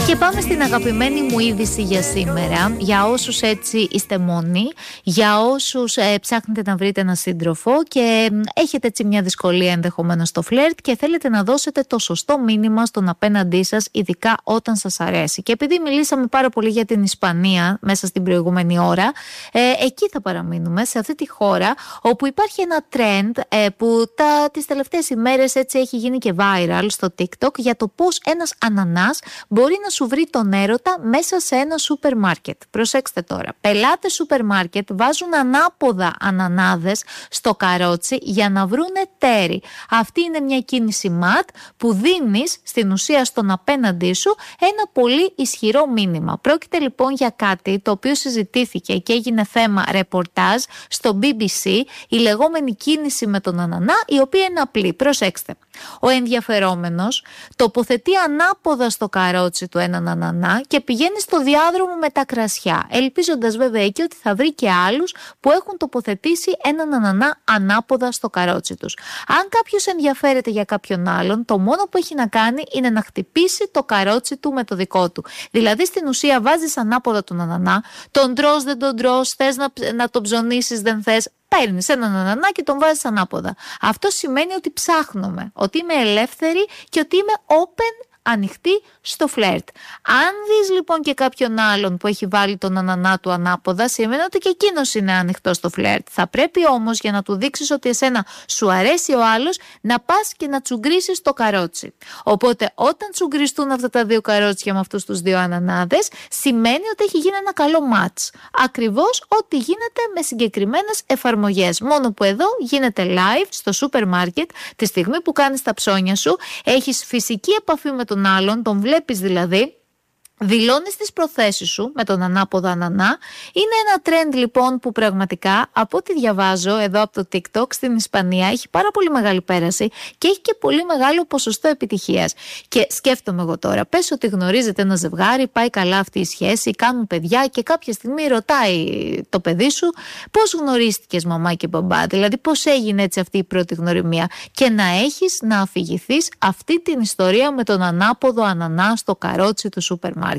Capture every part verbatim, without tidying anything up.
Και πάμε στην αγαπημένη μου είδηση για σήμερα. Για όσους έτσι είστε μόνοι, για όσους ε, ψάχνετε να βρείτε έναν σύντροφο και ε, έχετε έτσι μια δυσκολία ενδεχομένως στο φλερτ και θέλετε να δώσετε το σωστό μήνυμα στον απέναντί σας, ειδικά όταν σας αρέσει. Και επειδή μιλήσαμε πάρα πολύ για την Ισπανία μέσα στην προηγούμενη ώρα, ε, εκεί θα παραμείνουμε, σε αυτή τη χώρα όπου υπάρχει ένα trend ε, που τα, τις τελευταίες ημέρες έτσι έχει γίνει και viral στο TikTok για το πώς ένας ανανάς μπορεί να σου βρει τον έρωτα μέσα σε ένα σούπερ μάρκετ. Προσέξτε τώρα. Πελάτες σούπερ μάρκετ βάζουν ανάποδα ανανάδες στο καρότσι για να βρούνε τέρι. Αυτή είναι μια κίνηση ματ που δίνεις στην ουσία στον απέναντί σου ένα πολύ ισχυρό μήνυμα. Πρόκειται λοιπόν για κάτι το οποίο συζητήθηκε και έγινε θέμα ρεπορτάζ στο μπι μπι σι, η λεγόμενη κίνηση με τον ανανά, η οποία είναι απλή. Προσέξτε. Ο ενδιαφερόμενος τοποθετεί ανάποδα στο καρότσι του έναν ανανά και πηγαίνει στο διάδρομο με τα κρασιά, ελπίζοντας βέβαια εκεί ότι θα βρει και άλλους που έχουν τοποθετήσει έναν ανανά ανάποδα στο καρότσι τους. Αν κάποιος ενδιαφέρεται για κάποιον άλλον, το μόνο που έχει να κάνει είναι να χτυπήσει το καρότσι του με το δικό του. Δηλαδή στην ουσία βάζεις ανάποδα τον ανανά, τον τρως δεν τον τρως, θες να, να τον ψωνίσεις δεν θες. Παίρνεις έναν ανανά και τον βάζεις ανάποδα. Αυτό σημαίνει ότι ψάχνομαι, ότι είμαι ελεύθερη και ότι είμαι open, ανοιχτή στο φλερτ. Αν δεις λοιπόν και κάποιον άλλον που έχει βάλει τον ανανά του ανάποδα, σημαίνει ότι και εκείνος είναι ανοιχτός στο φλερτ. Θα πρέπει όμως, για να του δείξεις ότι εσένα σου αρέσει ο άλλος, να πας και να τσουγκρίσεις το καρότσι. Οπότε όταν τσουγκριστούν αυτά τα δύο καρότσια με αυτούς τους δύο ανανάδες, σημαίνει ότι έχει γίνει ένα καλό μάτς. Ακριβώς ό,τι γίνεται με συγκεκριμένες εφαρμογές. Μόνο που εδώ γίνεται live στο σούπερ μάρκετ, τη στιγμή που κάνεις τα ψώνια σου, έχεις φυσική επαφή με τον άλλον, τον βλέπεις δηλαδή, δηλώνεις τις προθέσεις σου με τον ανάποδο ανανά. Είναι ένα trend λοιπόν που πραγματικά, από ό,τι διαβάζω εδώ από το TikTok, στην Ισπανία έχει πάρα πολύ μεγάλη πέραση και έχει και πολύ μεγάλο ποσοστό επιτυχίας. Και σκέφτομαι εγώ τώρα, πες ότι γνωρίζετε ένα ζευγάρι, πάει καλά αυτή η σχέση, κάνουν παιδιά και κάποια στιγμή ρωτάει το παιδί σου πώς γνωρίστηκες μαμά και μπαμπά, δηλαδή πώς έγινε έτσι αυτή η πρώτη γνωριμία, και να έχεις να αφηγηθείς αυτή την ιστορία με τον ανάποδο ανανά στο καρότσι του σούπερ μάρκετ.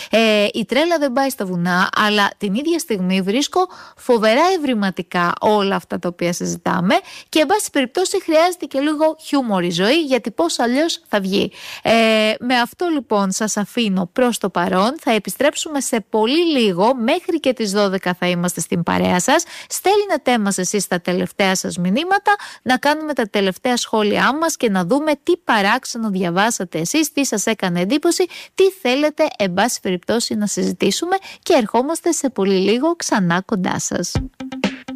Ε, η τρέλα δεν πάει στα βουνά, αλλά την ίδια στιγμή βρίσκω φοβερά ευρηματικά όλα αυτά τα οποία συζητάμε και εν πάση περιπτώσει χρειάζεται και λίγο χιούμορ η ζωή, γιατί πώς αλλιώς θα βγει. Ε, με αυτό λοιπόν σας αφήνω προς το παρόν. Θα επιστρέψουμε σε πολύ λίγο, μέχρι και τις δώδεκα θα είμαστε στην παρέα σας. Στέλνετε μας εσείς τα τελευταία σας μηνύματα, να κάνουμε τα τελευταία σχόλιά μας και να δούμε τι παράξενο διαβάσατε εσείς, τι σας έκανε εντύπωση, τι θέλετε εν πάση περιπτώσει να συζητήσουμε, και ερχόμαστε σε πολύ λίγο ξανά κοντά σας.